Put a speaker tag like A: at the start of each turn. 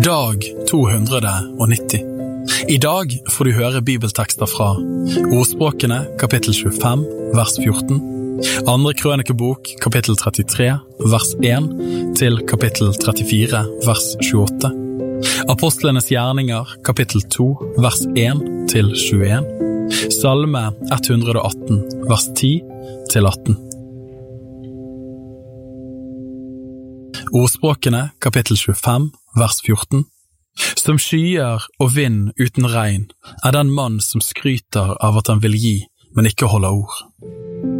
A: Dag 290. I dag får du høre bibeltekster fra Ordspråkene, kapittel 25, vers 14, Andre Krønikebok, kapittel 33, vers 1, til kapittel 34, vers 28, Apostlenes gjerninger, kapittel 2, vers 1, til 21, Salme 118, vers 10, til 18. Ordspråkene, kapittel 25, vers 14. Som skyer og vind uten regn den mann som skryter av at han vil gi, men ikke holder ord.